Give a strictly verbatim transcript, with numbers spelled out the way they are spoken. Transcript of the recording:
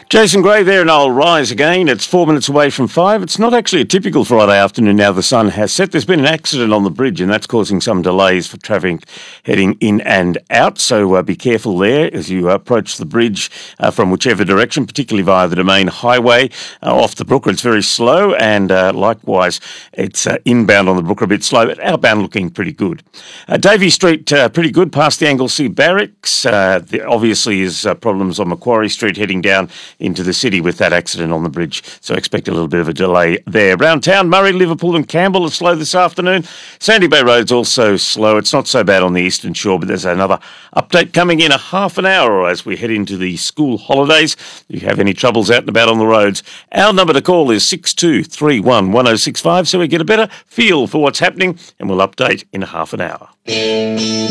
Jason Gray there, and I'll rise again. It's four minutes away from five. It's not actually a typical Friday afternoon now the sun has set. There's been an accident on the bridge, and that's causing some delays for traffic heading in and out. So uh, be careful there as you approach the bridge uh, from whichever direction, particularly via the Domain Highway uh, off the Brooker. It's very slow, and uh, likewise, it's uh, inbound on the Brooker a bit slow, but outbound looking pretty good. Uh, Davey Street, uh, pretty good past the Anglesea Barracks. Uh, there obviously is uh, problems on Macquarie Street heading down into the city with that accident on the bridge, so expect a little bit of a delay there. Around town, Murray, Liverpool and Campbell are slow this afternoon. Sandy Bay Road's also slow. It's not so bad on the eastern shore, but there's another update coming in a half an hour as we head into the school holidays. If you have any troubles out and about on the roads, our number to call is six two three one, one oh six five, so we get a better feel for what's happening, and we'll update in half an hour.